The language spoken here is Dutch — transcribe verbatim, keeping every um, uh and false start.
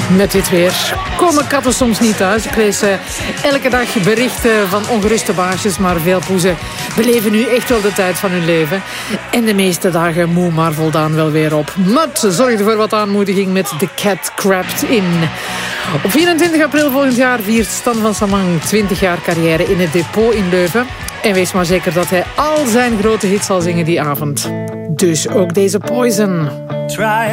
Met dit weer komen katten soms niet thuis. Ik lees uh, elke dag berichten van ongeruste baasjes, maar veel poezen beleven nu echt wel de tijd van hun leven. En de meeste dagen moe, maar voldaan wel weer op. Mut zorgde voor wat aanmoediging met The Cat Crept In. Op vierentwintig april volgend jaar viert Stan van Samang twintig jaar carrière in het depot in Leuven. En wees maar zeker dat hij al zijn grote hits zal zingen die avond. Dus ook deze Poison. Try